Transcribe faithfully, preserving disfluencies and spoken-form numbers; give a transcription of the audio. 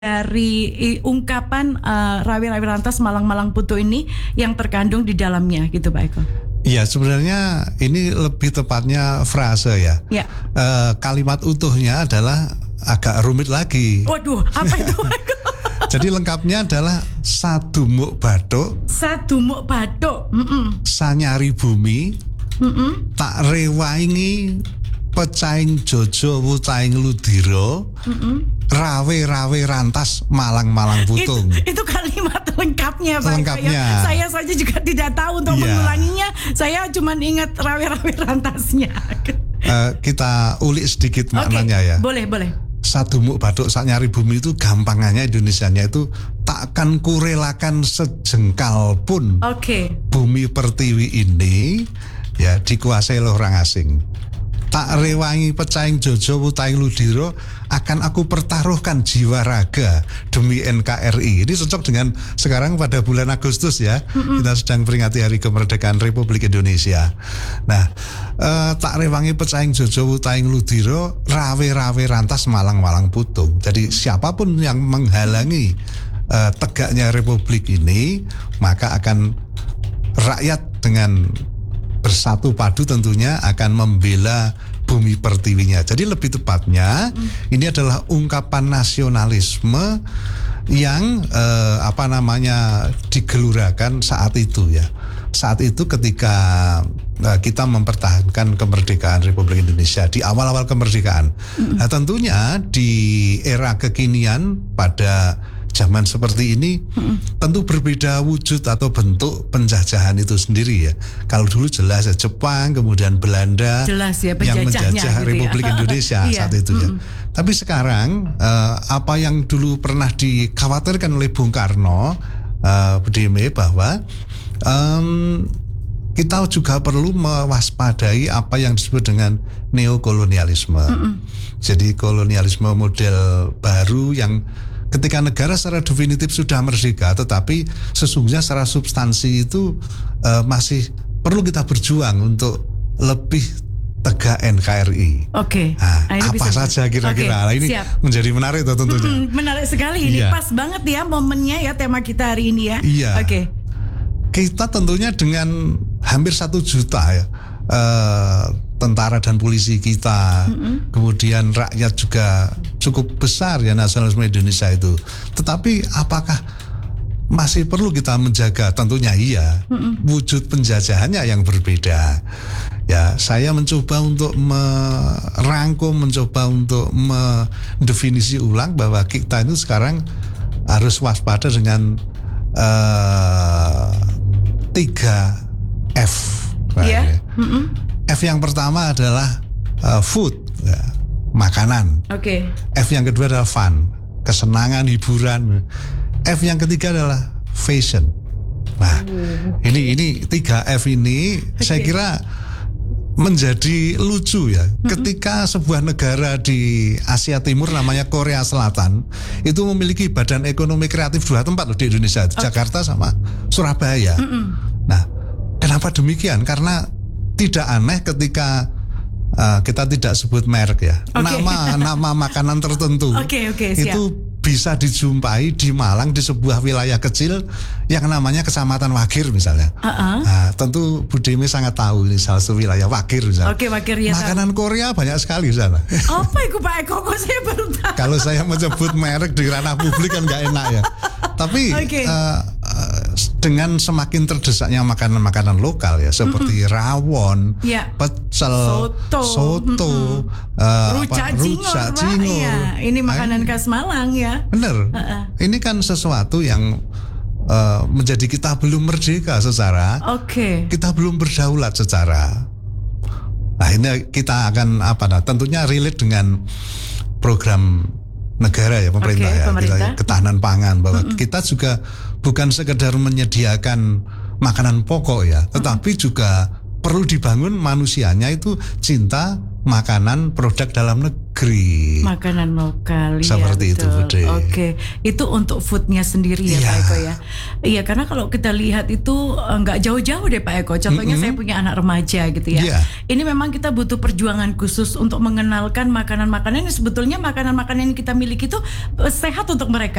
dari ungkapan uh, Rawi-Rawi Rantas Malang-Malang Putu ini yang terkandung di dalamnya gitu Pak Eko? Iya, sebenarnya ini lebih tepatnya frase ya. Ya. Uh, kalimat utuhnya adalah agak rumit lagi. Waduh, apa itu Pak Eko? Jadi lengkapnya adalah sadumuk bathuk, sadumuk bathuk, mm-mm. sanyari bumi, mm-mm. tak rewangi pecaing jojo wucaing ludira, rawe-rawe rantas Malang-Malang Putung. Itu, itu kalimat lengkapnya Pak. Lengkapnya. Saya, saya saja juga tidak tahu untuk yeah. mengulanginya. Saya cuma ingat rawe-rawe rantasnya. Uh, kita ulik sedikit maknanya okay. ya. Boleh, boleh. Sadumuk bathuk sanyari bumi itu gampangannya Indonesianya itu takkan kurelakan sejengkal pun okay. bumi pertiwi ini ya dikuasai oleh orang asing. Tak rewangi pecaing jojo wucaing ludira akan aku pertaruhkan jiwa raga demi N K R I. Ini cocok dengan sekarang pada bulan Agustus ya. Mm-hmm. Kita sedang peringati Hari Kemerdekaan Republik Indonesia. Nah, eh, tak rewangi pecaing jojo wucaing ludira rawe-rawe rantas Malang-Malang Putung. Jadi siapapun yang menghalangi eh, tegaknya Republik ini, maka akan rakyat dengan bersatu padu tentunya akan membela bumi pertiwinya. Jadi lebih tepatnya mm. ini adalah ungkapan nasionalisme yang eh, apa namanya digelurakan saat itu ya. Saat itu ketika eh, kita mempertahankan kemerdekaan Republik Indonesia di awal-awal kemerdekaan. Mm. Nah, tentunya di era kekinian pada zaman seperti ini hmm. tentu berbeda wujud atau bentuk penjajahan itu sendiri ya. Kalau dulu jelas ya Jepang, kemudian Belanda jelas ya, yang menjajah gitu Republik ya. Indonesia iya. saat itu ya. Hmm. Tapi sekarang uh, apa yang dulu pernah dikhawatirkan oleh Bung Karno, uh, B D M bahwa um, kita juga perlu mewaspadai apa yang disebut dengan neokolonialisme. Hmm. Jadi kolonialisme model baru yang ketika negara secara definitif sudah merdeka, tetapi sesungguhnya secara substansi itu uh, masih perlu kita berjuang untuk lebih tegak N K R I. Oke. Okay. Nah, apa bisa saja kira-kira? Okay, nah, ini siap. Menjadi menarik tuh tentunya. Hmm, menarik sekali ini, iya. Pas banget ya momennya ya tema kita hari ini ya. Iya. Oke. Okay. Kita tentunya dengan hampir satu juta ya. Uh, tentara dan polisi kita, mm-hmm. kemudian rakyat juga cukup besar ya nasionalisme Indonesia itu. Tetapi apakah masih perlu kita menjaga? Tentunya iya. Mm-hmm. Wujud penjajahannya yang berbeda. Ya, saya mencoba untuk merangkum, mencoba untuk mendefinisi ulang bahwa kita itu sekarang harus waspada dengan uh, tiga F. Iya. Yeah. Mm-hmm. F yang pertama adalah uh, food, ya, makanan. Oke. Okay. F yang kedua adalah fun, kesenangan, hiburan. F yang ketiga adalah fashion. Nah, uh. ini ini tiga F ini okay. saya kira menjadi lucu ya. Mm-hmm. Ketika sebuah negara di Asia Timur namanya Korea Selatan itu memiliki badan ekonomi kreatif dua tempat loh di Indonesia, okay. Jakarta sama Surabaya. Mm-hmm. Nah, kenapa demikian? Karena tidak aneh ketika uh, kita tidak sebut merek ya, okay. nama nama makanan tertentu okay, okay, siap. Itu bisa dijumpai di Malang di sebuah wilayah kecil yang namanya Kecamatan Wagir misalnya. Uh-uh. Nah, tentu Bu Demi sangat tahu ini salah satu wilayah Wagir misalnya. Oke, okay, Wagir ya. Makanan tahu. Korea banyak sekali di sana. Apa itu Pak Eko? Kok saya baru tahu. Kalau saya menyebut merek di ranah publik kan nggak enak ya. Tapi okay. uh, uh, dengan semakin terdesaknya makanan-makanan lokal ya seperti mm-hmm. rawon, yeah. pecel, soto, soto mm-hmm. uh, rujak apa, rujak cingur. Ya, ini makanan khas Malang ya. Bener. Uh-uh. Ini kan sesuatu yang uh, menjadi kita belum merdeka secara, okay. kita belum berdaulat secara. Nah ini kita akan apa? Nah, tentunya relate dengan program negara ya pemerintah okay, ya pemerintah. Kita, ketahanan pangan bahwa mm-mm. kita juga bukan sekedar menyediakan makanan pokok ya, tetapi mm-mm. juga perlu dibangun manusianya itu cinta makanan produk dalam negeri. Makanan lokal. Seperti ya, itu, betul. Bude. Oke, itu untuk foodnya sendiri ya, Iya. Pak Eko ya. Iya, karena kalau kita lihat itu eh, nggak jauh-jauh deh Pak Eko. Contohnya Mm-mm. saya punya anak remaja gitu ya. Iya. Ini memang kita butuh perjuangan khusus untuk mengenalkan makanan-makanan yang sebetulnya makanan-makanan yang kita miliki itu eh, sehat untuk mereka.